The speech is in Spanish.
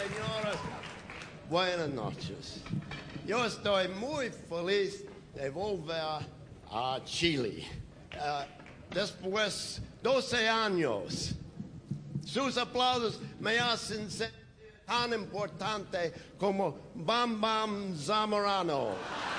señoras, buenas noches. Yo estoy muy feliz de volver a Chile. Después 12 años. Sus aplausos me hacen sentir tan importante como Bam Bam Zamorano.